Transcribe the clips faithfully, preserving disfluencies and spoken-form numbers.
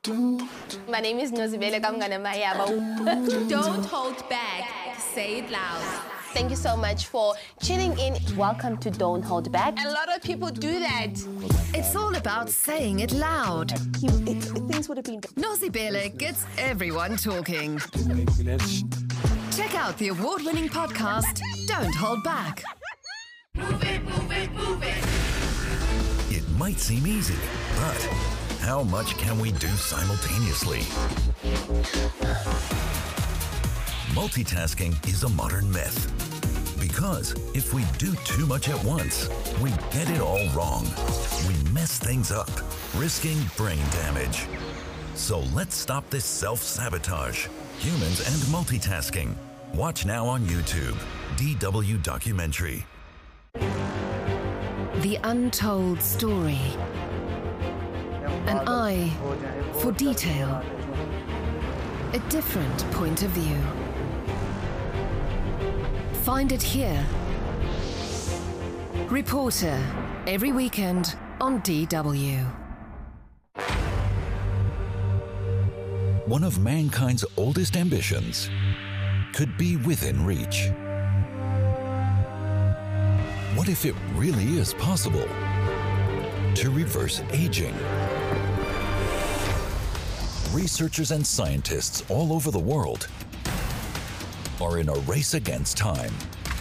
My name is Nozibele Kamngana Mayaba. Don't hold back. Say it loud. Thank you so much for tuning in. Welcome to Don't Hold Back. A lot of people do that. It's all about saying it loud. You, it, things would have been... Nozibele gets everyone talking. Check out the award-winning podcast, Don't Hold Back. Move it, move it, move it. It might seem easy, but how much can we do simultaneously? Multitasking is a modern myth. Because if we do too much at once, we get it all wrong. We mess things up, risking brain damage. So let's stop this self-sabotage. Humans and multitasking. Watch now on YouTube. D W Documentary. The untold story. An eye for detail. A different point of view. Find it here. Reporter, every weekend on D W. One of mankind's oldest ambitions could be within reach. What if it really is possible to reverse aging? Researchers and scientists all over the world are in a race against time.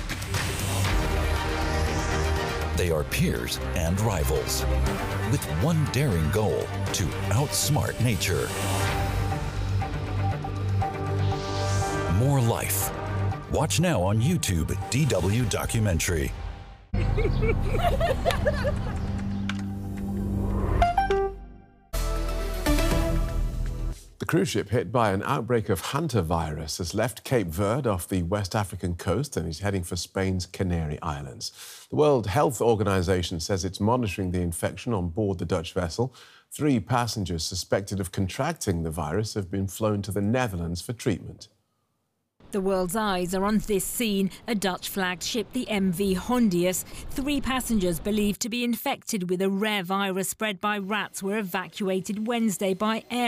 They are peers and rivals with one daring goal: to outsmart nature. More life. Watch now on YouTube, D W Documentary. The cruise ship hit by an outbreak of hantavirus has left Cape Verde off the West African coast and is heading for Spain's Canary Islands. The World Health Organization says it's monitoring the infection on board the Dutch vessel. Three passengers suspected of contracting the virus have been flown to the Netherlands for treatment. The world's eyes are on this scene, a Dutch-flagged ship, the M V Hondius. Three passengers believed to be infected with a rare virus spread by rats were evacuated Wednesday by air.